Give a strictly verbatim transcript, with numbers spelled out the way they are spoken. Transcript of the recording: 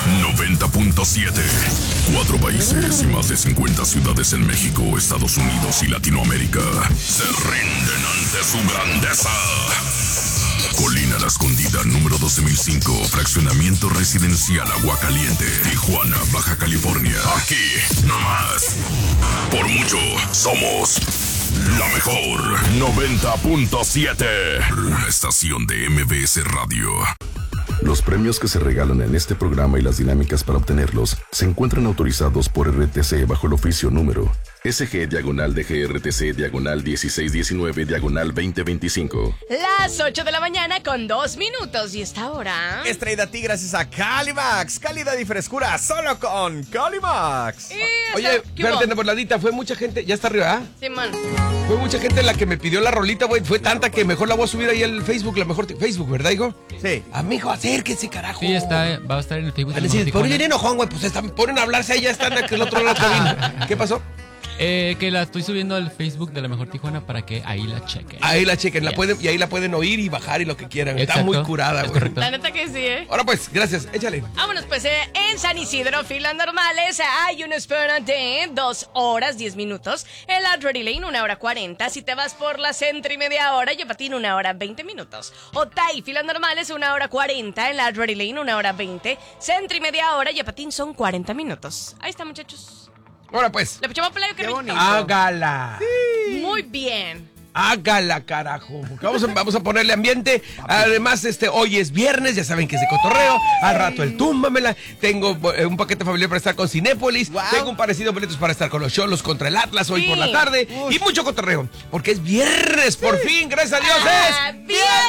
noventa punto siete. Cuatro países y más de cincuenta ciudades en México, Estados Unidos y Latinoamérica se rinden ante su grandeza. Colina La Escondida, número doce mil cinco, fraccionamiento residencial Aguacaliente, Tijuana, Baja California. Aquí, nomás. Por mucho, somos la mejor. noventa punto siete. La estación de M B S Radio. Los premios que se regalan en este programa y las dinámicas para obtenerlos se encuentran autorizados por R T C bajo el oficio número S G diagonal de G R T C diagonal dieciséis diecinueve diagonal veinte veinticinco. Las ocho de la mañana con dos minutos y esta hora es traída a ti gracias a Calimax. Calidad y frescura solo con Calimax. Oye, espérate, una voladita, fue mucha gente, ya está arriba, ¿ah? Simón. Fue mucha gente la que me pidió la rolita, güey. Fue tanta que mejor la voy a subir ahí al Facebook, la mejor Facebook, ¿verdad, hijo? Sí. Amigo, acérquese, carajo. Sí, está, va a estar en el Facebook. Van a decir, pero viene enojón, güey, pues están, ponen a hablarse ahí, ya están aquí al otro lado de la cabina. ¿Qué pasó? Eh, que la estoy subiendo al Facebook de La Mejor Tijuana para que ahí la chequen. Ahí la chequen, la Yes. pueden, y ahí la pueden oír y bajar y lo que quieran. Exacto. Está muy curada, Es güey. correcto. La neta que sí, ¿eh? Ahora pues, gracias, échale. Vámonos pues, eh, en San Isidro, filas normales, hay una espera de dos horas, diez minutos. En la Drury Lane, una hora cuarenta. Si te vas por la Centro y media hora, Yapatín, una hora veinte minutos. Otay, filas normales, una hora cuarenta. En la Drury Lane, una hora veinte. Centro y media hora, Yapatín, son cuarenta minutos. Ahí está, muchachos. Ahora pues. ¿Le puchamos play o qué? bonito. Hágala. Muy bien. Hágala, carajo. Porque vamos a, vamos a ponerle ambiente. Además, este, hoy es viernes, ya saben que es de cotorreo. Al rato el túmbamela. Tengo eh, un paquete familiar para estar con Cinépolis. Wow. Tengo un parecido de boletos para estar con los Cholos contra el Atlas hoy Sí. por la tarde. Uy. Y mucho cotorreo. Porque es viernes, por fin, gracias a Dios ¡Ah, es viernes!